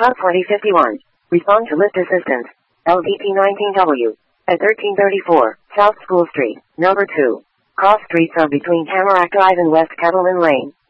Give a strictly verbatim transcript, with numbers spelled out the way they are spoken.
Top forty fifty-one. Respond to lift assistance. L D P nineteen W. At thirteen thirty-four, South School Street, number two. Cross streets are between Tamarack Drive and West Kettleman Lane.